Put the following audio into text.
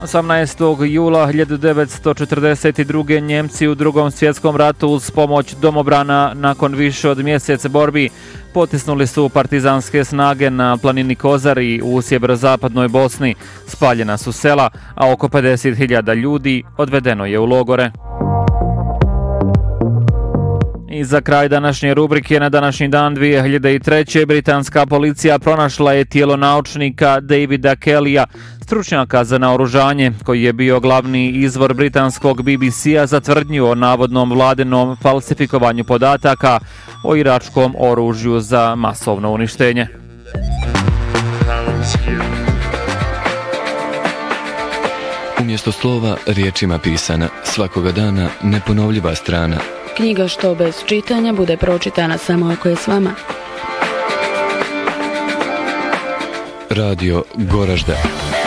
18. jula 1942. Njemci u Drugom svjetskom ratu uz pomoć domobrana nakon više od mjesec borbi potisnuli su partizanske snage na planini Kozari u sjeverozapadnoj Bosni. Spaljena su sela, a oko 50.000 ljudi odvedeno je u logore. I za kraj današnje rubrike, na današnji dan 2003. britanska policija pronašla je tijelo naučnika Davida Kellya, stručnjaka za naoružanje, koji je bio glavni izvor britanskog BBC-a za tvrdnju o navodnom vladinom falsifikovanju podataka o iračkom oružju za masovno uništenje. Umjesto slova riječima pisana, svakoga dana neponovljiva strana. Knjiga što bez čitanja bude pročitana samo ako je s vama. Radio Goražde.